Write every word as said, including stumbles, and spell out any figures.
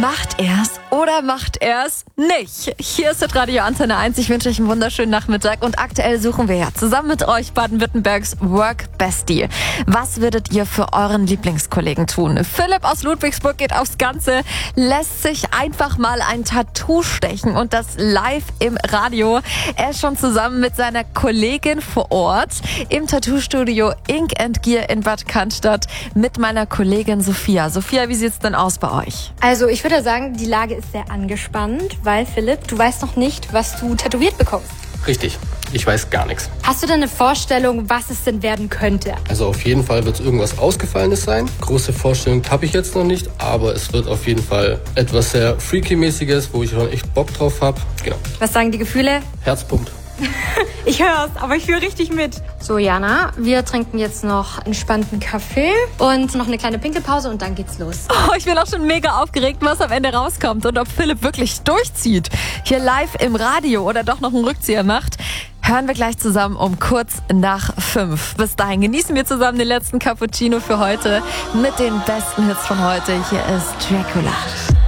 Macht er's oder macht er's nicht? Hier ist das Radio Antenne eins. Ich wünsche euch einen wunderschönen Nachmittag und aktuell suchen wir ja zusammen mit euch Baden-Württembergs Work Bestie. Was würdet ihr für euren Lieblingskollegen tun? Philipp aus Ludwigsburg geht aufs Ganze, lässt sich einfach mal ein Tattoo stechen und das live im Radio. Er ist schon zusammen mit seiner Kollegin vor Ort im Tattoo-Studio Ink and Gear in Bad Cannstatt mit meiner Kollegin Sophia. Sophia, wie sieht's denn aus bei euch? Also ich würde sagen, die Lage ist sehr angespannt, weil Philipp, du weißt noch nicht, was du tätowiert bekommst. Richtig, ich weiß gar nichts. Hast du denn eine Vorstellung, was es denn werden könnte? Also auf jeden Fall wird es irgendwas Ausgefallenes sein. Große Vorstellung habe ich jetzt noch nicht, aber es wird auf jeden Fall etwas sehr Freaky-mäßiges, wo ich schon echt Bock drauf habe. Genau. Was sagen die Gefühle? Herzpunkt. Ich hör's, aber ich fühle richtig mit. So, Jana, wir trinken jetzt noch entspannten Kaffee und noch eine kleine Pinkelpause und dann geht's los. Oh, ich bin auch schon mega aufgeregt, was am Ende rauskommt und ob Philipp wirklich durchzieht. Hier live im Radio oder doch noch einen Rückzieher macht. Hören wir gleich zusammen um kurz nach fünf. Bis dahin genießen wir zusammen den letzten Cappuccino für heute mit den besten Hits von heute. Hier ist Dracula.